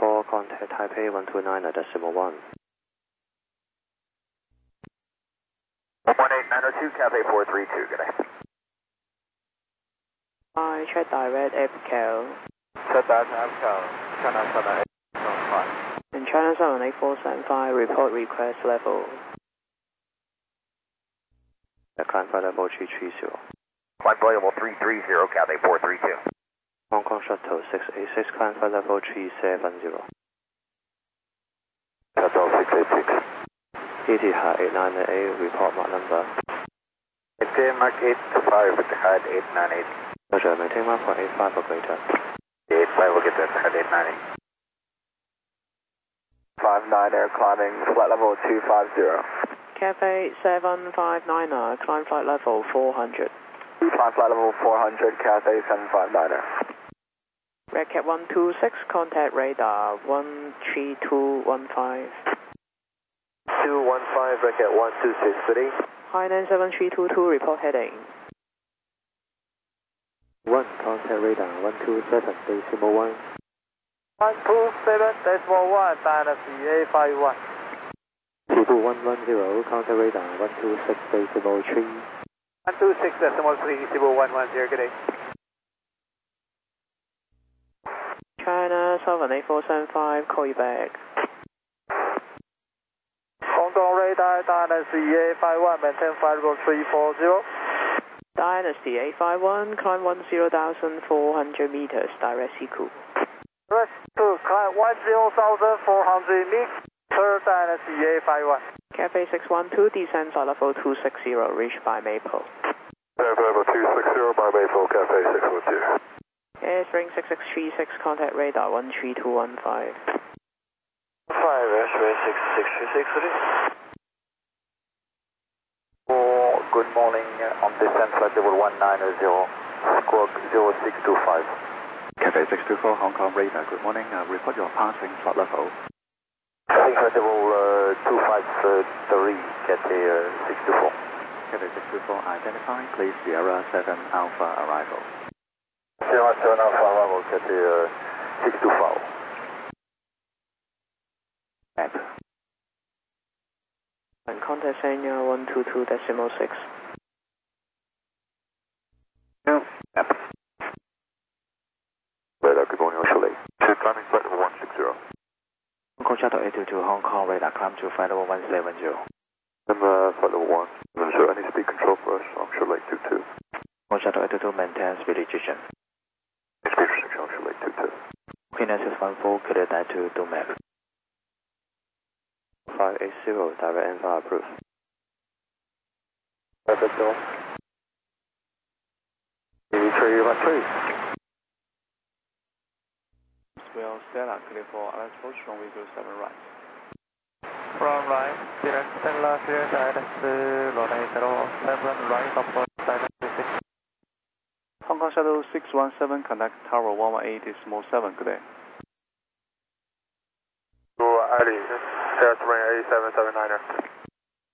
4, contact Taipei 129.1. 18902, Cathay 432, good day. I check direct APCAL. Set that APCAL, China 7875. In China 78475, report request level. Climb flight level 330. Climb flight level 330, Cathay 432. Hong Kong Shuttle 686, climb flight level 370. Shuttle 686. Etihad 898, report Mach number. Mark 85 with the height 898. Roger, maintain Mach 85 or greater. 85 will get that height 898. 59er, climbing flight level 250. Cathay 759er, climb flight level 400. Climb flight level 400, Cathay 759er. Red Cat 126, contact radar 13215. 215, Red Cat 1263. Hainan 7322, report heading. 1, contact radar 127.1. 127.1, Dynasty A51. Cebu 110, contact radar 126.3. 126.3, Cebu 110, good day. China 78475, call you back. Hong Kong radar, Dynasty A51, maintain flight level 340. Dynasty A51, climb 10,400 meters, direct Siku. Rest to climb 10,400 meters, Dynasty A51. Cathay 612, descend flight level 260, reached by Maple. Flight level 260 by Maple, Cathay 612. Airstring 6636, contact radar 13215. 5, Airstring 6636, please. Good morning, on descent flight level 190, squawk 0625. Cathay 624, Hong Kong radar, good morning. Report your passing flight level. Passing flight level 253, Cathay 624. Cathay 624, identify, please Sierra 7 Alpha arrival. Sierra 7 Alpha arrival, Cathay 624. Map. And contact Sanya 122.6. Map. Radar, good morning, Australia. To climbing flight level 160. Hong Kong Shuttle 822, Hong Kong radar, climb to flight level 170. Flight level 170, any speed control for us, Longshore Lake 22. Hong Kong Shuttle 822, maintain speed restriction. Speed restriction, Longshore Lake 22. QNS 614, clear that to do map. 580, direct and far approved. Perfect, Bill. 313. Will Stella, clear for Alice approach from vehicle 7 right. From right, direct Stella, clear guidance, Lorraine 07, right of guidance 6. Hong Kong Shuttle 617, contact Tower 118.7, good day. Ali, Sarah 8779er.